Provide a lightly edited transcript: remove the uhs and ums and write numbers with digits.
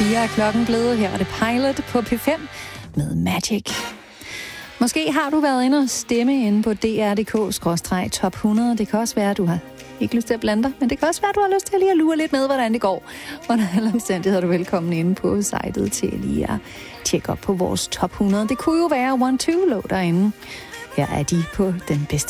4 er klokken blevet. Her er det Pilot på P5 med Magic. Måske har du været inde og stemme inde på dr.dk/top 100. Det kan også være, at du har ikke lyst til at blande dig, men det kan også være, at du har lyst til at lige at lure lidt med, hvordan det går. Under alle omstændigheder er du velkommen inde på sitet til lige at tjekke op på vores top 100. Det kunne jo være 1-2 lå derinde. Her er de på den bedste